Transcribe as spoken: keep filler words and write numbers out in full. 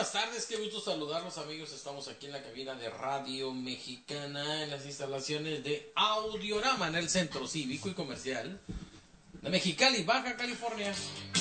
buenas tardes, qué gusto saludarlos amigos. Estamos aquí en la cabina de Radio Mexicana en las instalaciones de Audiorama en el Centro Cívico y Comercial de Mexicali, Baja California.